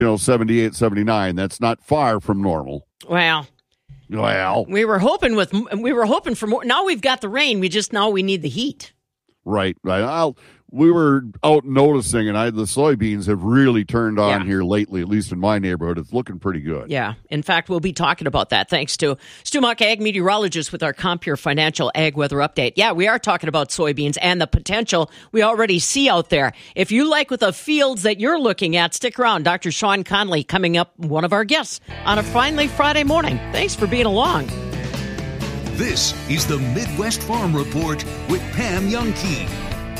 78, 79. That's not far from normal. Well, we were hoping for more. Now we've got the rain. We need the heat. Right. We were out noticing, and the soybeans have really turned on here lately, at least in my neighborhood. It's looking pretty good. Yeah. In fact, we'll be talking about that thanks to Stu Muck, ag meteorologist with our Compure Financial Ag Weather Update. Yeah, we are talking about soybeans and the potential we already see out there. If you like with the fields that you're looking at, stick around. Dr. Sean Conley coming up, one of our guests on a finally Friday morning. Thanks for being along. This is the Midwest Farm Report with Pam Youngkey.